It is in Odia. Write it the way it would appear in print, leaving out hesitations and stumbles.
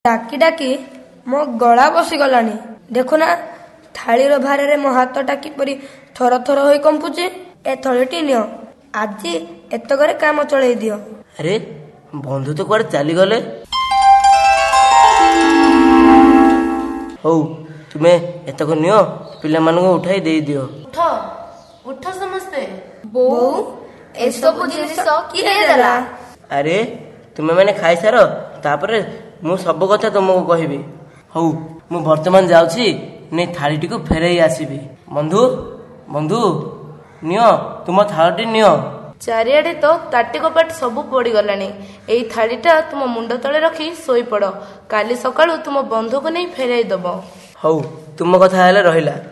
ଡାକି ଡାକି ମୋ ଗଳା ବସିଗଲାଣି। ଦେଖୁନା ଥାଳିର ଭାରରେ ମୋ ହାତଟା କିପରି ଥର ଥର ହୋଇ କମ୍ପୁଛି। ଏ ଥଳିଟି ନିଅ, ଆଜି ଏତକରେ କାମ ଚଳେଇ ଦିଅ। ଆରେ ବନ୍ଧୁ ତ କୁଆଡେ ଚାଲିଗଲେ। ହଉ ତୁମେ ଏତକ ନିଅ, ପିଲାମାନଙ୍କୁ ଉଠାଇ ଦେଇଦିଅ। ଉଠ ଉଠ ସମସ୍ତେ। ବୋଉ, ଏସବୁ ଜିନିଷ କିଏ ଦେଲା? ଆରେ ତୁମେ ମାନେ ଖାଇସାର, ତାପରେ ମୁଁ ସବୁ କଥା ତୁମକୁ କହିବି। ହଉ ମୁଁ ବର୍ତ୍ତମାନ ଯାଉଛି, ନେ ଥାଳିଟିକୁ ଫେରାଇ ଆସିବି। ବନ୍ଧୁ ବନ୍ଧୁ ନିଅ, ତୁମ ଥାଳଟି ନିଅ। ଚାରିଆଡେ ତ ତାଟି କପାଟି ସବୁ ପୋଡିଗଲାଣି। ଏଇ ଥାଳିଟା ତୁମ ମୁଣ୍ଡ ତଳେ ରଖି ଶୋଇପଡ। କାଲି ସକାଳୁ ତୁମ ବନ୍ଧୁକୁ ନେଇ ଫେରାଇ ଦବ। ହଉ ତୁମ କଥା ହେଲେ ରହିଲା।